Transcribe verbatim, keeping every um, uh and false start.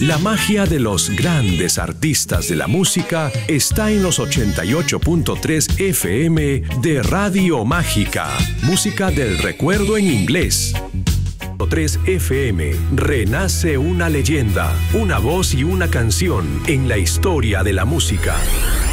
La magia de los grandes artistas de la música está en los ochenta y ocho punto tres F M de Radio Mágica. Música del recuerdo en inglés. tres F M. Renace una leyenda, una voz y una canción en la historia de la música.